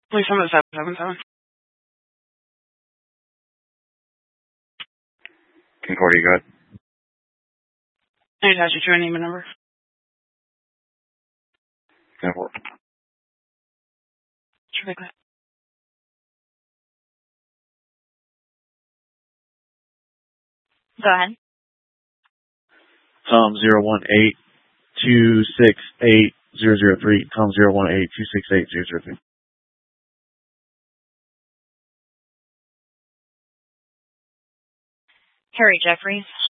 Please send it 777. Concordia, go ahead. I need to ask you your name and number. 10-4. Sure, Go ahead. Tom 018-268-003. Tom 018-268-003. Harry Jeffries.